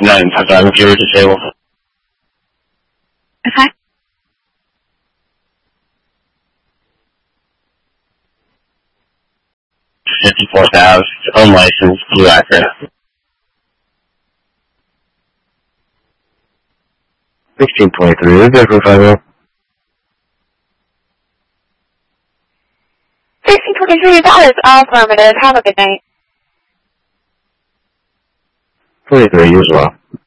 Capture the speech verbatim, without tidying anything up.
nine, I'm sorry, if you were disabled. Okay. fifty-four thousand, unlicensed, blue Acura. sixteen twenty-three, is there for five sixteen twenty-three, that is affirmative. Have a good night. twenty-three, you as well.